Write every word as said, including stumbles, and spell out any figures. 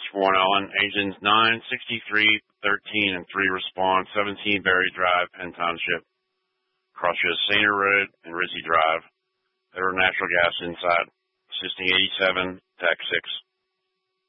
Warren Allen. Agents nine, sixty-three, thirteen, and three respond. seventeen Berry Drive, Penn Township. Crosses Sainer Road and Rizzy Drive. There were natural gas inside. Assisting eighty-seven, T A C six.